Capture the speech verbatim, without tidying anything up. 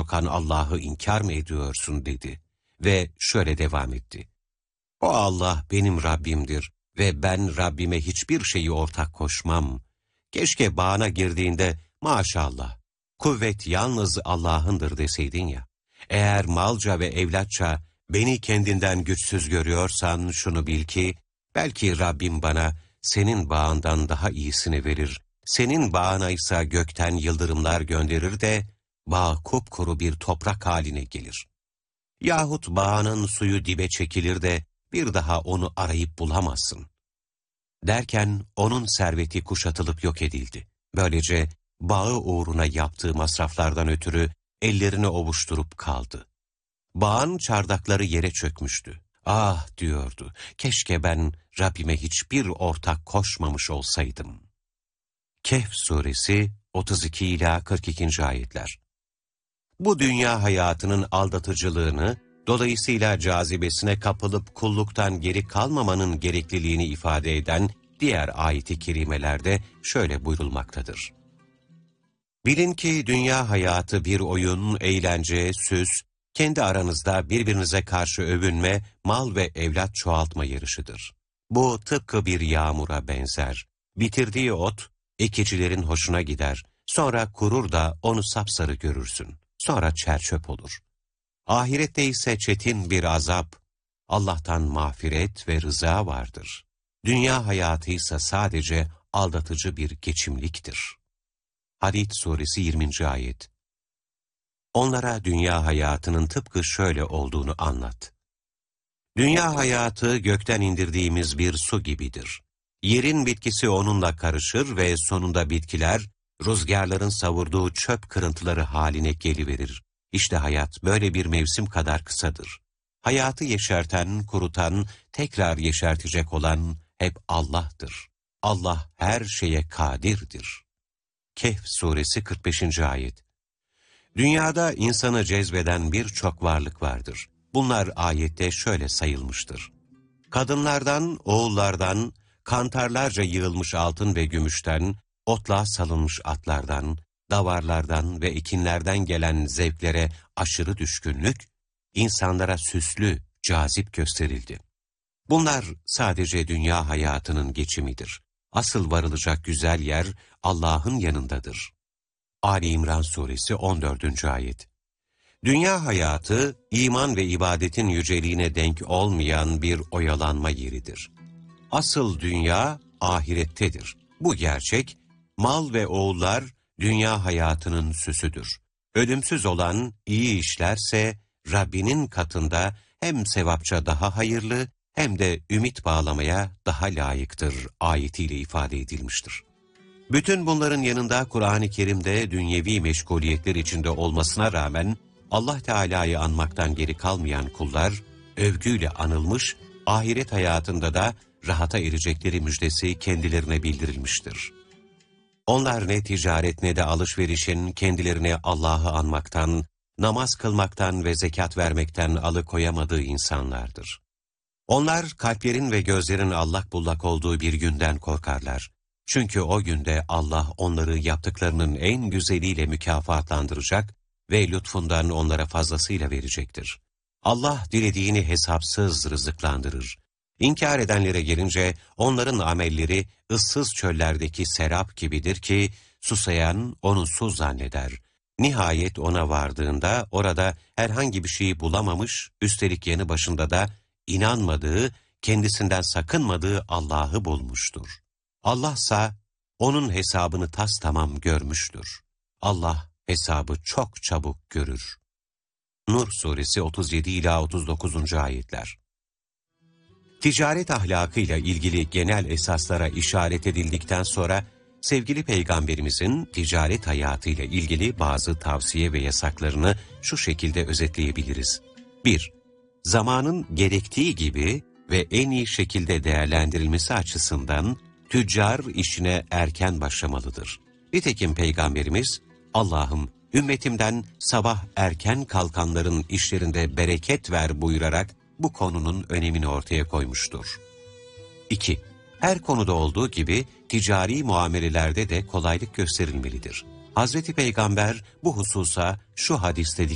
korkan Allah'ı inkar mı ediyorsun dedi. Ve şöyle devam etti. O Allah benim Rabbimdir ve ben Rabbime hiçbir şeyi ortak koşmam. Keşke bağına girdiğinde maşallah, kuvvet yalnız Allah'ındır deseydin ya. Eğer malca ve evlatça beni kendinden güçsüz görüyorsan şunu bil ki, belki Rabbim bana senin bağından daha iyisini verir. Senin bağına ise gökten yıldırımlar gönderir de bağ kupkuru bir toprak haline gelir. Yahut bağının suyu dibe çekilir de bir daha onu arayıp bulamazsın. Derken onun serveti kuşatılıp yok edildi. Böylece bağı uğruna yaptığı masraflardan ötürü ellerini ovuşturup kaldı. Bağın çardakları yere çökmüştü. Ah diyordu, keşke ben Rabbime hiçbir ortak koşmamış olsaydım. Kehf suresi otuz iki ila kırk ikinci ayetler. Bu dünya hayatının aldatıcılığını, dolayısıyla cazibesine kapılıp kulluktan geri kalmamanın gerekliliğini ifade eden diğer ayet-i kerimelerde şöyle buyurulmaktadır. Bilin ki dünya hayatı bir oyun, eğlence, süs, kendi aranızda birbirinize karşı övünme, mal ve evlat çoğaltma yarışıdır. Bu tıpkı bir yağmura benzer. Bitirdiği ot, ekicilerin hoşuna gider. Sonra kurur da onu sapsarı görürsün. Sonra çerçöp olur. Ahirette ise çetin bir azap, Allah'tan mağfiret ve rıza vardır. Dünya hayatı ise sadece aldatıcı bir geçimliktir. Hadid suresi yirminci ayet. Onlara dünya hayatının tıpkı şöyle olduğunu anlat. Dünya hayatı gökten indirdiğimiz bir su gibidir. Yerin bitkisi onunla karışır ve sonunda bitkiler, rüzgarların savurduğu çöp kırıntıları haline geliverir. İşte hayat böyle bir mevsim kadar kısadır. Hayatı yeşerten, kurutan, tekrar yeşertecek olan hep Allah'tır. Allah her şeye kadirdir. Kehf suresi kırk beşinci ayet. Dünyada insanı cezbeden birçok varlık vardır. Bunlar ayette şöyle sayılmıştır. Kadınlardan, oğullardan, kantarlarca yığılmış altın ve gümüşten, otluğa salınmış atlardan, davarlardan ve ekinlerden gelen zevklere aşırı düşkünlük, insanlara süslü, cazip gösterildi. Bunlar sadece dünya hayatının geçimidir. Asıl varılacak güzel yer Allah'ın yanındadır. Ali İmran suresi on dördüncü ayet. Dünya hayatı, iman ve ibadetin yüceliğine denk olmayan bir oyalanma yeridir. Asıl dünya ahirettedir. Bu gerçek, mal ve oğullar dünya hayatının süsüdür. Ölümsüz olan iyi işlerse Rabbinin katında hem sevapça daha hayırlı hem de ümit bağlamaya daha layıktır ayetiyle ifade edilmiştir. Bütün bunların yanında Kur'an-ı Kerim'de dünyevi meşguliyetler içinde olmasına rağmen Allah Teala'yı anmaktan geri kalmayan kullar övgüyle anılmış, ahiret hayatında da rahata erecekleri müjdesi kendilerine bildirilmiştir. Onlar ne ticaret ne de alışverişin kendilerine Allah'ı anmaktan, namaz kılmaktan ve zekat vermekten alıkoyamadığı insanlardır. Onlar kalplerin ve gözlerin allak bullak olduğu bir günden korkarlar. Çünkü o günde Allah onları yaptıklarının en güzeliyle mükafatlandıracak ve lütfundan onlara fazlasıyla verecektir. Allah dilediğini hesapsız rızıklandırır. İnkar edenlere gelince onların amelleri ıssız çöllerdeki serap gibidir ki susayan onu su zanneder. Nihayet ona vardığında orada herhangi bir şeyi bulamamış, üstelik yanı başında da inanmadığı, kendisinden sakınmadığı Allah'ı bulmuştur. Allah'sa onun hesabını tastamam görmüştür. Allah hesabı çok çabuk görür. Nur suresi otuz yedi ila otuz dokuzuncu ayetler. Ticaret ahlakıyla ilgili genel esaslara işaret edildikten sonra sevgili Peygamberimizin ticaret hayatıyla ilgili bazı tavsiye ve yasaklarını şu şekilde özetleyebiliriz. bir. Zamanın gerektiği gibi ve en iyi şekilde değerlendirilmesi açısından tüccar işine erken başlamalıdır. Nitekim Peygamberimiz, Allah'ım ümmetimden sabah erken kalkanların işlerinde bereket ver buyurarak bu konunun önemini ortaya koymuştur. iki. Her konuda olduğu gibi ticari muamelelerde de kolaylık gösterilmelidir. Hazreti Peygamber bu hususa şu hadiste